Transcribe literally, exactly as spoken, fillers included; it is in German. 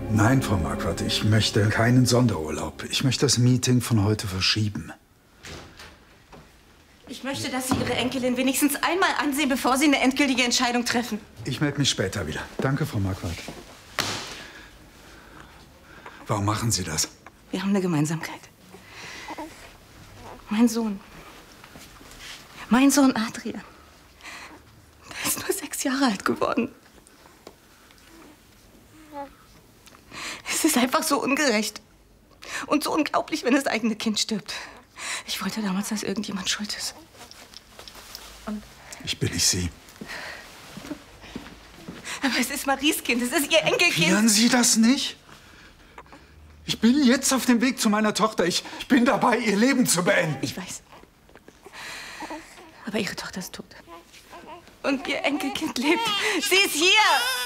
Nein, Frau Marquardt, ich möchte keinen Sonderurlaub. Ich möchte das Meeting von heute verschieben. Ich möchte, dass Sie Ihre Enkelin wenigstens einmal ansehen, bevor Sie eine endgültige Entscheidung treffen. Ich melde mich später wieder. Danke, Frau Marquardt. Warum machen Sie das? Wir haben eine Gemeinsamkeit. Mein Sohn. Mein Sohn Adrian. Der ist nur sechs Jahre alt geworden. Es ist einfach so ungerecht. Und so unglaublich, wenn das eigene Kind stirbt. Ich wollte damals, dass irgendjemand schuld ist. Und ich bin nicht Sie. Aber es ist Maries Kind, es ist ihr Enkelkind. Hören Sie das nicht? Ich bin jetzt auf dem Weg zu meiner Tochter. Ich, ich bin dabei, ihr Leben zu beenden. Ich weiß. Aber Ihre Tochter ist tot. Und Ihr Enkelkind lebt. Sie ist hier!